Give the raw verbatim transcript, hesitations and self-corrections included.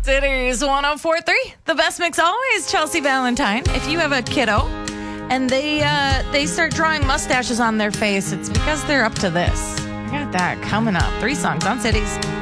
Cities one oh four point three. The best mix always, Chelsea Valentine. If you have a kiddo and they uh, they start drawing mustaches on their face, it's because they're up to this. I got that coming up. Three songs on Cities.